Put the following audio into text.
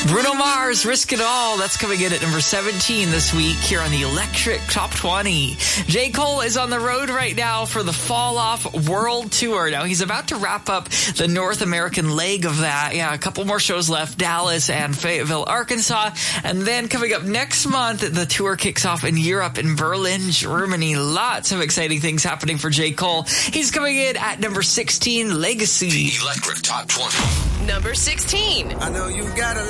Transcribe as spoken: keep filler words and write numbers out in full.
Bruno Mars, Risk It All. That's coming in at number seventeen this week here on the Electric Top twenty. J. Cole is on the road right now for the Fall Off World Tour. Now, he's about to wrap up the North American leg of that. Yeah, a couple more shows left, Dallas and Fayetteville, Arkansas. And then coming up next month, the tour kicks off in Europe, in Berlin, Germany. Lots of exciting things happening for J. Cole. He's coming in at number sixteen, Legacy. The Electric Top twenty. Number sixteen. I know you got a